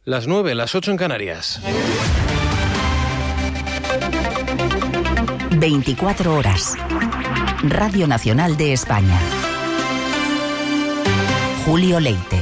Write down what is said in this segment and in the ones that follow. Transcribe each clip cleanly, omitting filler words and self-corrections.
Las 9, las 8 en Canarias. 24 horas. Radio Nacional de España. Julio Leite.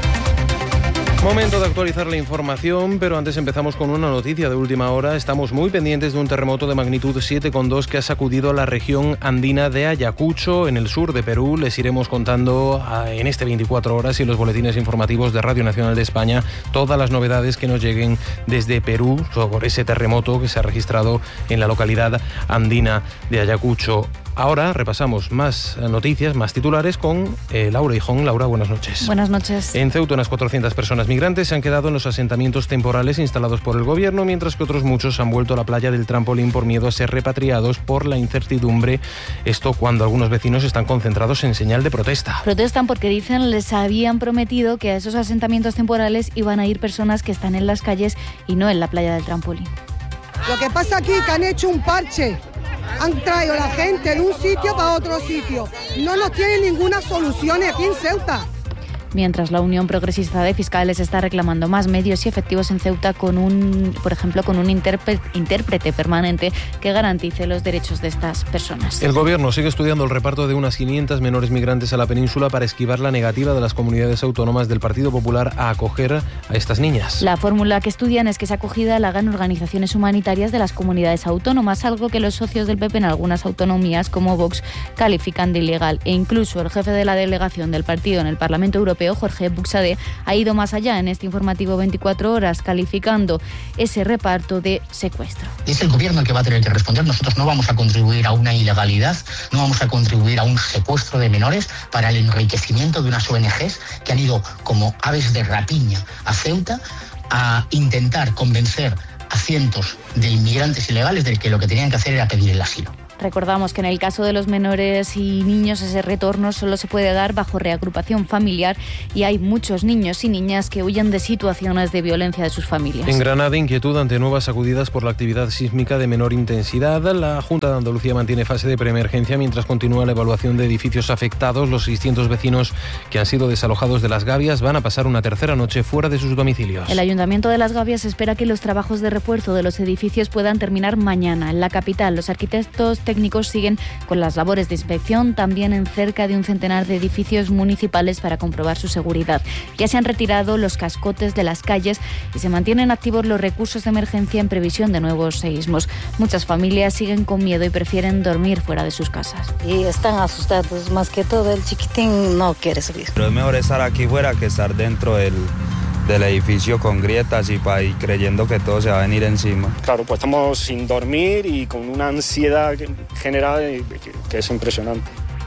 Momento de actualizar la información, pero antes empezamos con una noticia de última hora. Estamos muy pendientes de un terremoto de magnitud 7,2 que ha sacudido a la región andina de Ayacucho, en el sur de Perú. Les iremos contando en este 24 horas y en los boletines informativos de Radio Nacional de España todas las novedades que nos lleguen desde Perú sobre ese terremoto que se ha registrado en la localidad andina de Ayacucho. Ahora repasamos más noticias, más titulares con Laura Hijón. Laura, buenas noches. Buenas noches. En Ceuta, unas 400 personas migrantes se han quedado en los asentamientos temporales instalados por el gobierno, mientras que otros muchos han vuelto a la playa del Trampolín por miedo a ser repatriados por la incertidumbre. Esto cuando algunos vecinos están concentrados en señal de protesta. Protestan porque dicen les habían prometido que a esos asentamientos temporales iban a ir personas que están en las calles y no en la playa del Trampolín. Lo que pasa aquí es que han hecho un parche. Han traído a la gente de un sitio para otro sitio. No nos tienen ninguna solución aquí en Ceuta. Mientras la Unión Progresista de Fiscales está reclamando más medios y efectivos en Ceuta por ejemplo, con un intérprete permanente que garantice los derechos de estas personas. El Gobierno sigue estudiando el reparto de unas 500 menores migrantes a la península para esquivar la negativa de las comunidades autónomas del Partido Popular a acoger a estas niñas. La fórmula que estudian es que esa acogida la hagan organizaciones humanitarias de las comunidades autónomas, algo que los socios del PP en algunas autonomías como Vox califican de ilegal. E incluso el jefe de la delegación del partido en el Parlamento Europeo, Jorge Buxadé, ha ido más allá en este informativo 24 horas, calificando ese reparto de secuestro. Es el gobierno el que va a tener que responder. Nosotros no vamos a contribuir a una ilegalidad, no vamos a contribuir a un secuestro de menores para el enriquecimiento de unas ONGs que han ido como aves de rapiña a Ceuta a intentar convencer a cientos de inmigrantes ilegales de que lo que tenían que hacer era pedir el asilo. Recordamos que en el caso de los menores y niños ese retorno solo se puede dar bajo reagrupación familiar y hay muchos niños y niñas que huyen de situaciones de violencia de sus familias. En Granada, inquietud ante nuevas sacudidas por la actividad sísmica de menor intensidad. La Junta de Andalucía mantiene fase de preemergencia mientras continúa la evaluación de edificios afectados. Los 600 vecinos que han sido desalojados de Las Gavias van a pasar una tercera noche fuera de sus domicilios. El Ayuntamiento de Las Gavias espera que los trabajos de refuerzo de los edificios puedan terminar mañana. En la capital, los arquitectos técnicos siguen con las labores de inspección también en cerca de un centenar de edificios municipales para comprobar su seguridad. Ya se han retirado los cascotes de las calles y se mantienen activos los recursos de emergencia en previsión de nuevos seísmos. Muchas familias siguen con miedo y prefieren dormir fuera de sus casas. Y están asustados, más que todo el chiquitín no quiere subir. Pero es mejor estar aquí fuera que estar dentro del edificio con grietas y creyendo que todo se va a venir encima. Claro, pues estamos sin dormir y con una ansiedad general que es impresionante.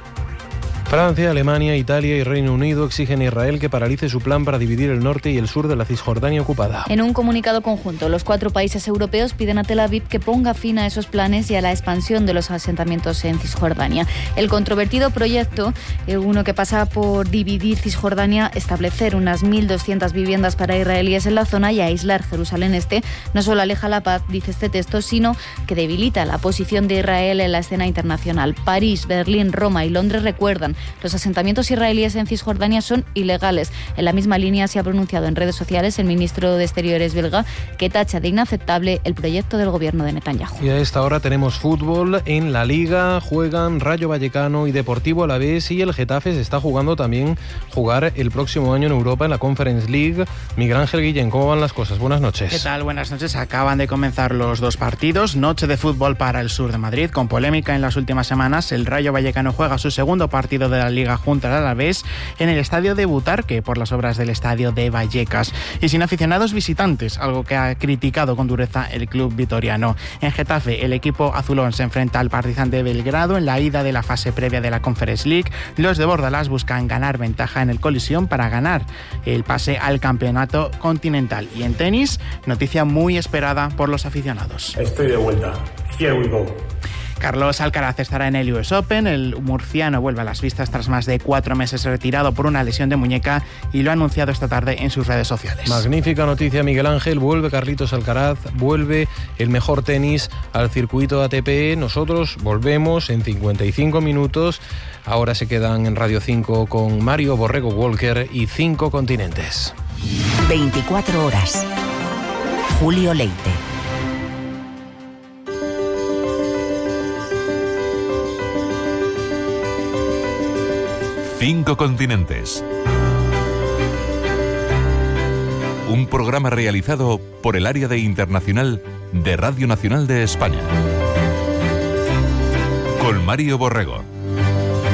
Francia, Alemania, Italia y Reino Unido exigen a Israel que paralice su plan para dividir el norte y el sur de la Cisjordania ocupada. En un comunicado conjunto, los 4 países europeos piden a Tel Aviv que ponga fin a esos planes y a la expansión de los asentamientos en Cisjordania. El controvertido proyecto, uno que pasa por dividir Cisjordania, establecer unas 1.200 viviendas para israelíes en la zona y aislar Jerusalén Este, no solo aleja la paz, dice este texto, sino que debilita la posición de Israel en la escena internacional. París, Berlín, Roma y Londres recuerdan: los asentamientos israelíes en Cisjordania son ilegales. En la misma línea se ha pronunciado en redes sociales el ministro de Exteriores belga, que tacha de inaceptable el proyecto del gobierno de Netanyahu. Y a esta hora tenemos fútbol en la Liga. Juegan Rayo Vallecano y Deportivo Alavés, y el Getafe se está jugando también jugar el próximo año en Europa en la Conference League. Miguel Ángel Guillén, ¿cómo van las cosas? Buenas noches. ¿Qué tal? Buenas noches. Acaban de comenzar los 2 partidos. Noche de fútbol para el sur de Madrid, con polémica en las últimas semanas. El Rayo Vallecano juega su segundo partido de la Liga junto al Alavés en el estadio de Butarque por las obras del estadio de Vallecas y sin aficionados visitantes, algo que ha criticado con dureza el club vitoriano. En Getafe, el equipo azulón se enfrenta al Partizan de Belgrado en la ida de la fase previa de la Conference League. Los de Bordalás buscan ganar ventaja en el Coliseum para ganar el pase al campeonato continental. Y en tenis, noticia muy esperada por los aficionados. Estoy de vuelta. Here we go. Carlos Alcaraz estará en el US Open. El murciano vuelve a las vistas tras más de 4 meses retirado por una lesión de muñeca y lo ha anunciado esta tarde en sus redes sociales. Magnífica noticia, Miguel Ángel. Vuelve Carlitos Alcaraz, vuelve el mejor tenis al circuito ATP. Nosotros volvemos en 55 minutos. Ahora se quedan en Radio 5 con Mario Borrego Walker y 5 continentes. 24 horas. Julio Leite. 5 continentes. Un programa realizado por el Área de Internacional de Radio Nacional de España. Con Mario Borrego.